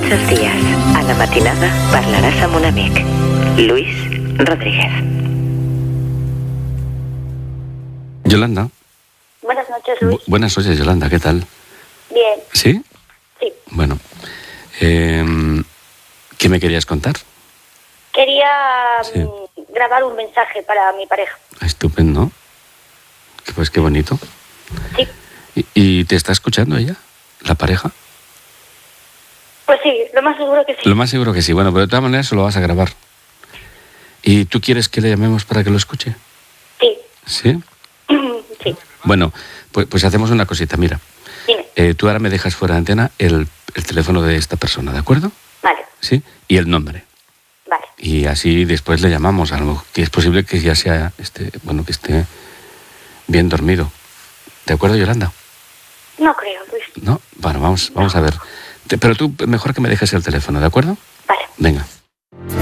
Aquests dies, a la matinada, parlaràs amb un amic. Luis Rodríguez. Yolanda. Buenas noches, Luis. Buenas noches, Yolanda, ¿qué tal? Bien. ¿Sí? Sí. Bueno, ¿qué me querías contar? Quería Sí. grabar un mensaje para mi pareja. Estupendo. Pues qué bonito. Sí. ¿Y te está escuchando ella, la pareja? Pues sí, lo más seguro que sí. Lo más seguro que sí. Bueno, pero de todas maneras se lo vas a grabar. ¿Y tú quieres que le llamemos para que lo escuche? Sí. ¿Sí? Sí. Bueno, pues hacemos una cosita, mira. Dime. Tú ahora me dejas fuera de antena el teléfono de esta persona, ¿de acuerdo? Vale. ¿Sí? Y el nombre. Vale. Y así después le llamamos. A lo mejor que es posible que ya sea, que esté bien dormido. ¿De acuerdo, Yolanda? No creo, Luis. ¿No? Bueno, vamos a ver. Pero tú mejor que me dejes el teléfono, ¿de acuerdo? Vale. Venga.